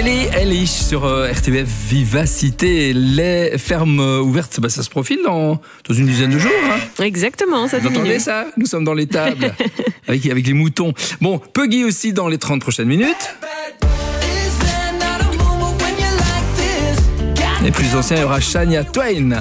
Billie Eilish sur RTBF Vivacité. Les fermes ouvertes, ça se profile dans une dizaine de jours. Hein. Exactement, ça diminue. Vous entendez ça? Nous sommes dans les tables avec les moutons. Bon, Puggy aussi dans les 30 prochaines minutes. Les plus anciens, il y aura Shania Twain.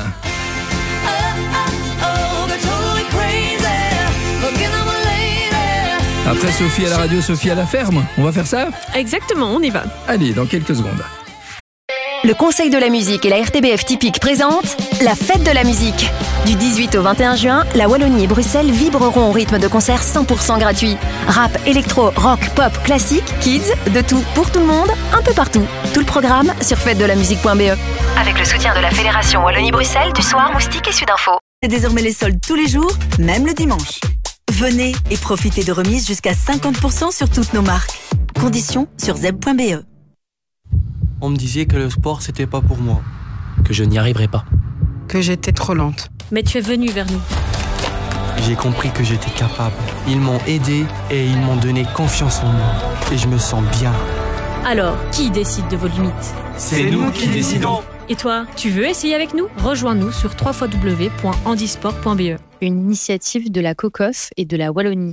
Après Sophie à la radio, Sophie à la ferme. On va faire ça? Exactement, on y va. Allez, dans quelques secondes. Le Conseil de la musique et la RTBF Typique présentent la fête de la musique. Du 18 au 21 juin, la Wallonie et Bruxelles vibreront au rythme de concerts 100% gratuits. Rap, électro, rock, pop, classique, kids, de tout pour tout le monde, un peu partout. Tout le programme sur fêtedelamusique.be. Avec le soutien de la Fédération Wallonie-Bruxelles, du Soir, Moustique et Sudinfo. C'est désormais les soldes tous les jours, même le dimanche. Venez et profitez de remises jusqu'à 50% sur toutes nos marques. Conditions sur zeb.be. On me disait que le sport, c'était pas pour moi. Que je n'y arriverais pas. Que j'étais trop lente. Mais tu es venu vers nous. J'ai compris que j'étais capable. Ils m'ont aidé et ils m'ont donné confiance en moi. Et je me sens bien. Alors, qui décide de vos limites? C'est nous qui décidons. Et toi, tu veux essayer avec nous? Rejoins-nous sur www.handisport.be. Une initiative de la COCOF et de la Wallonie.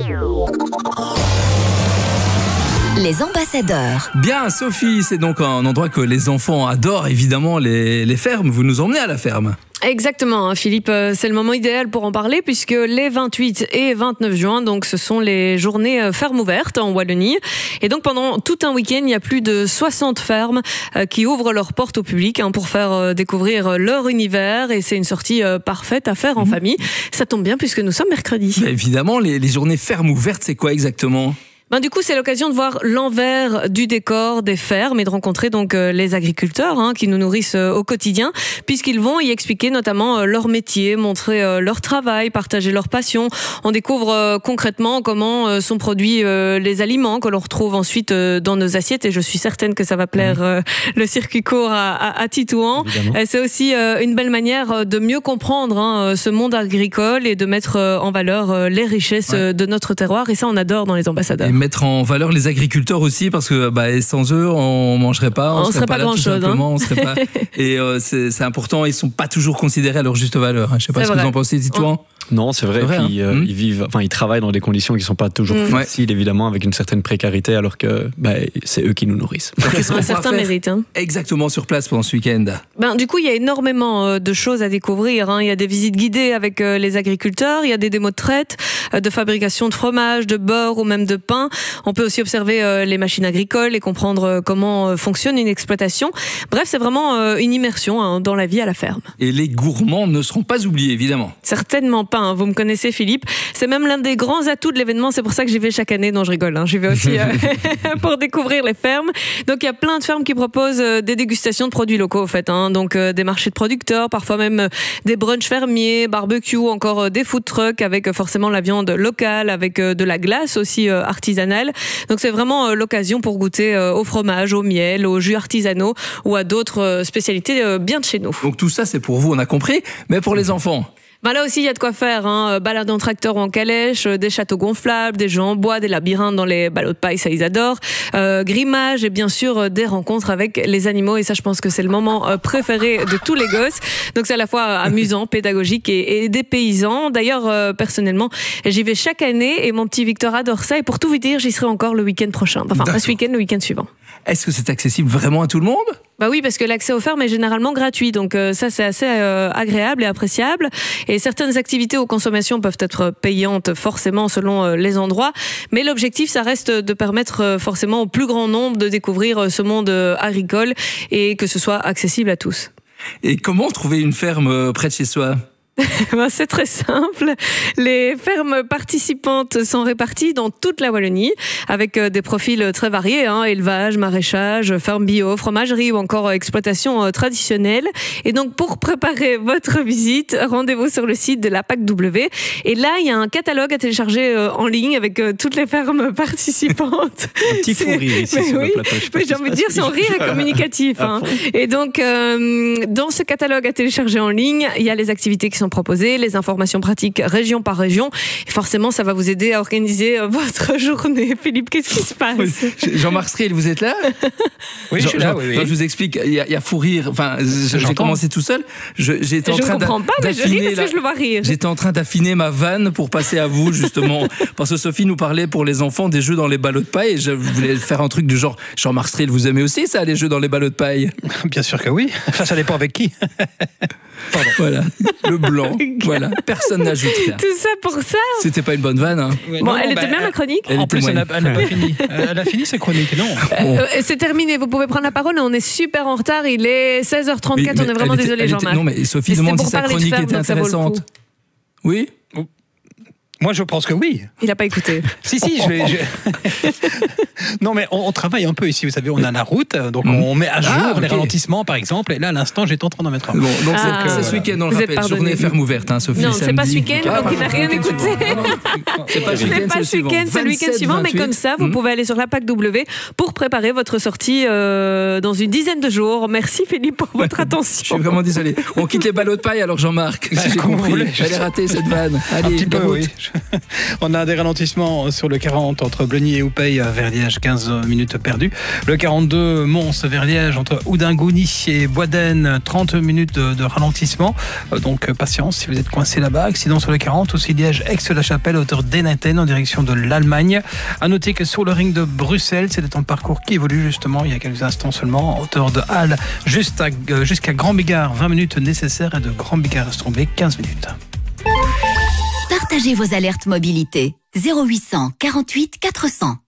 Les ambassadeurs. Bien, Sophie, c'est donc un endroit que les enfants adorent, évidemment, les fermes. Vous nous emmenez à la ferme. Exactement, Philippe, c'est le moment idéal pour en parler puisque les 28 et 29 juin, donc ce sont les journées fermes ouvertes en Wallonie. Et donc pendant tout un week-end, il y a plus de 60 fermes qui ouvrent leurs portes au public pour faire découvrir leur univers. Et c'est une sortie parfaite à faire en famille. Ça tombe bien puisque nous sommes mercredi. Bah évidemment, les journées fermes ouvertes, c'est quoi exactement ? Du coup, c'est l'occasion de voir l'envers du décor des fermes et de rencontrer donc les agriculteurs qui nous nourrissent au quotidien, puisqu'ils vont y expliquer notamment leur métier, montrer leur travail, partager leur passion. On découvre concrètement comment sont produits les aliments que l'on retrouve ensuite dans nos assiettes, et je suis certaine que ça va plaire le circuit court à Titouan. C'est aussi une belle manière de mieux comprendre ce monde agricole et de mettre en valeur les richesses de notre terroir, et ça on adore dans les ambassadeurs. Mettre en valeur les agriculteurs aussi, parce que sans eux on mangerait pas, on serait pas là tout simplement, on serait pas. Et c'est important, ils sont pas toujours considérés à leur juste valeur. Je sais pas ce que vous en pensez, Titouan. Non, c'est vrai. Puis, ils travaillent dans des conditions qui sont pas toujours faciles, évidemment, avec une certaine précarité, alors que c'est eux qui nous nourrissent. Certains méritent. Exactement sur place pendant ce week-end. Du coup, il y a énormément de choses à découvrir. Il y a des visites guidées avec les agriculteurs, il y a des démos de traite, de fabrication de fromage, de beurre ou même de pain. On peut aussi observer les machines agricoles et comprendre comment fonctionne une exploitation. Bref, c'est vraiment une immersion dans la vie à la ferme. Et les gourmands ne seront pas oubliés, évidemment. Certainement pas. Vous me connaissez, Philippe. C'est même l'un des grands atouts de l'événement. C'est pour ça que j'y vais chaque année. Non, je rigole. J'y vais aussi pour découvrir les fermes. Donc, il y a plein de fermes qui proposent des dégustations de produits locaux, en fait. Donc, des marchés de producteurs, parfois même des brunchs fermiers, barbecue, encore des food trucks avec forcément la viande locale, avec de la glace aussi artisanale. Donc, c'est vraiment l'occasion pour goûter au fromage, au miel, aux jus artisanaux ou à d'autres spécialités bien de chez nous. Donc, tout ça, c'est pour vous, on a compris. Mais pour les enfants? Là aussi, il y a de quoi faire. Balade en tracteur ou en calèche, des châteaux gonflables, des jeux en bois, des labyrinthes dans les ballots de paille, ça ils adorent. Grimage et bien sûr des rencontres avec les animaux. Et ça, je pense que c'est le moment préféré de tous les gosses. Donc c'est à la fois amusant, pédagogique et dépaysant. D'ailleurs, personnellement, j'y vais chaque année et mon petit Victor adore ça. Et pour tout vous dire, j'y serai encore le week-end prochain. Enfin, pas ce week-end, le week-end suivant. Est-ce que c'est accessible vraiment à tout le monde ? Oui, parce que l'accès aux fermes est généralement gratuit, donc ça c'est assez agréable et appréciable. Et certaines activités aux consommations peuvent être payantes forcément selon les endroits, mais l'objectif ça reste de permettre forcément au plus grand nombre de découvrir ce monde agricole et que ce soit accessible à tous. Et comment trouver une ferme près de chez soi ? C'est très simple. Les fermes participantes sont réparties dans toute la Wallonie avec des profils très variés, élevage, maraîchage, ferme bio, fromagerie ou encore exploitation traditionnelle. Et donc pour préparer votre visite, rendez-vous sur le site de la PAC-W. Et là, il y a un catalogue à télécharger en ligne avec toutes les fermes participantes. Un petit fou rire ici sur le plateau. J'ai envie de dire, son rire est communicatif. Et donc, dans ce catalogue à télécharger en ligne, il y a les activités qui sont sont proposées, les informations pratiques région par région. Et forcément, ça va vous aider à organiser votre journée. Philippe, qu'est-ce qui se passe? Oui. Jean-Marc Striel, vous êtes là? Oui, je suis là. Oui. Je vous explique, il y a fou rire. Enfin, j'ai commencé tout seul. Je ne comprends pas, mais je ris parce que je le vois rire. J'étais en train d'affiner ma vanne pour passer à vous, justement. Parce que Sophie nous parlait pour les enfants des jeux dans les ballots de paille. Et je voulais faire un truc du genre, Jean-Marc Striel, vous aimez aussi ça, les jeux dans les ballots de paille? Bien sûr que oui. Enfin, ça dépend avec qui. Pardon. Voilà, le blanc. Voilà, personne n'ajoute rien. Tout ça pour ça. C'était pas une bonne vanne. Hein. Ouais, bon, elle était bien la chronique. En plus, elle n'a pas fini. Elle a fini sa chronique, non. C'est terminé. Vous pouvez prendre la parole. On est super en retard. Il est 16h34. Mais on est vraiment désolé, Jean-Marc. Non, mais Sophie demande si sa chronique était intéressante. Oui. Moi, je pense que oui. Il n'a pas écouté. Si, Non, mais on travaille un peu ici. Vous savez, on a la route, donc on met à jour les ralentissements, par exemple. Et là, à l'instant, j'étais en train d'en mettre un. Bon, donc c'est ce week-end, on le rappelle. Journée ferme ouverte, hein, Sophie. Non, c'est pas ce week-end, donc il n'a rien écouté. C'est pas ce week-end, c'est le week-end suivant. Mais comme ça, vous pouvez aller sur la PAC W pour préparer votre sortie dans une dizaine de jours. Merci Philippe pour votre attention. Je suis vraiment désolé. On quitte les ballots de paille, alors Jean-Marc. J'ai compris. J'allais rater cette vanne. Allez, un petit peu, oui. On a des ralentissements sur le 40 entre Bleny et Houpeil vers Liège, 15 minutes perdues. Le 42 Mons vers Liège entre Oudingouni et Boisden, 30 minutes de ralentissement. Donc patience si vous êtes coincé là-bas. Accident sur le 40 aussi Liège-Aix-la-Chapelle à hauteur d'Enaten en direction de l'Allemagne. À noter que sur le ring de Bruxelles, c'est un parcours qui évolue justement il y a quelques instants seulement, à hauteur de Halle jusqu'à Grand Bigard, 20 minutes nécessaires et de Grand Bigard à Strombé, 15 minutes. Partagez vos alertes mobilité 0800 48 400.